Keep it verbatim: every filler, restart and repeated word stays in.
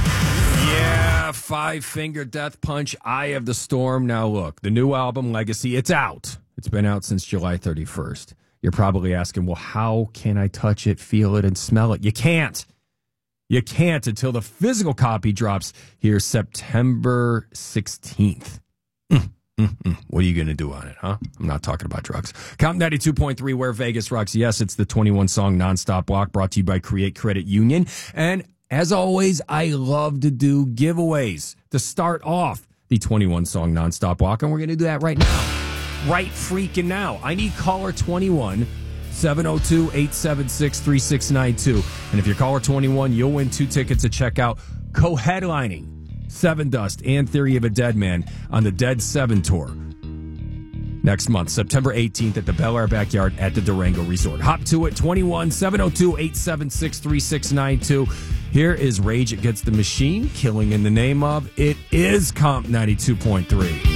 Yeah, Five Finger Death Punch, Eye of the Storm. Now look, the new album, Legacy, it's out. It's been out since July thirty-first. You're probably asking, well, how can I touch it, feel it, and smell it? You can't. You can't until the physical copy drops here September sixteenth. Mm, mm, mm. What are you going to do on it, huh? I'm not talking about drugs. Count ninety-two point three, where Vegas rocks. Yes, it's the twenty-one song nonstop block brought to you by Create Credit Union. And as always, I love to do giveaways to start off the twenty-one song nonstop block. And we're going to do that right now. Right freaking now. I need caller twenty-one, seven oh two, eight seven six, three six nine two. And if you're caller twenty-one, you'll win two tickets to check out co-headlining Seven Dust and Theory of a Dead Man on the Dead seven tour next month, September eighteenth at the Bel Air Backyard at the Durango Resort. Hop to it, twenty-one, seven oh two, eight seven six, three six nine two. Here is Rage Against the Machine, Killing in the Name of. It is Comp ninety-two point three.